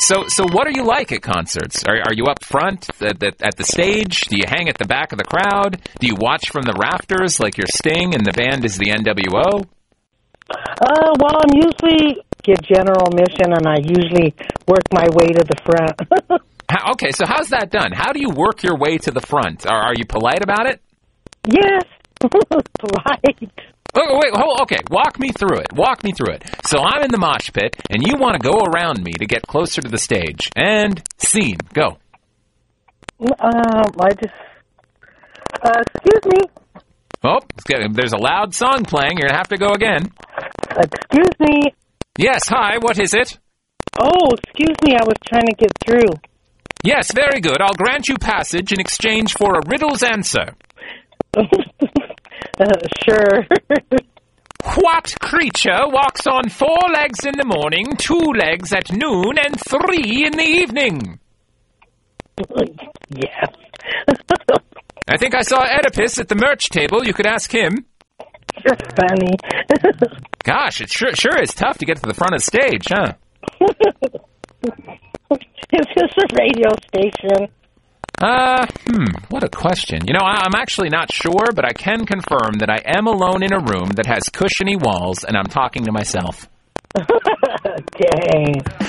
So what are you like at concerts? Are you up front at the stage? Do you hang at the back of the crowd? Do you watch from the rafters like you're Sting and the band is the NWO? Well, I'm usually get general admission, and I usually work my way to the front. Okay, so how's that done? How do you work your way to the front? Are you polite about it? Yes, polite. Oh, wait, okay, walk me through it. So I'm in the mosh pit, and you want to go around me to get closer to the stage. And scene, go. Excuse me. Oh, there's a loud song playing. You're going to have to go again. Excuse me. Yes, hi, what is it? Oh, excuse me, I was trying to get through. Yes, very good. I'll grant you passage in exchange for a riddle's answer. Sure. What creature walks on 4 legs in the morning, 2 legs at noon, and 3 in the evening? Yes. I think I saw Oedipus at the merch table. You could ask him. You're funny. Gosh, it sure is tough to get to the front of the stage, huh? It's just a radio station. What a question. You know, I'm actually not sure, but I can confirm that I am alone in a room that has cushiony walls, and I'm talking to myself. Dang.